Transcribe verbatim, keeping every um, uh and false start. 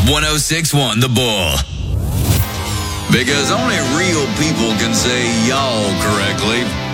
one oh six point one The Bull. Because only real people can say y'all correctly.